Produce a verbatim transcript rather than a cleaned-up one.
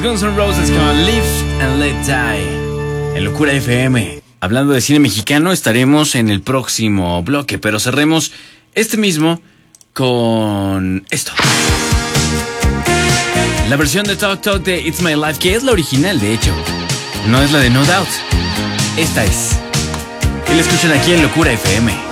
Guns N' Roses con Live and Let Die en Locura F M. Hablando de cine mexicano, estaremos en el próximo bloque, pero cerremos este mismo con esto. La versión de Talk Talk de It's My Life, que es la original, de hecho. No es la de No Doubt. Esta es. Y la escuchan aquí en Locura F M.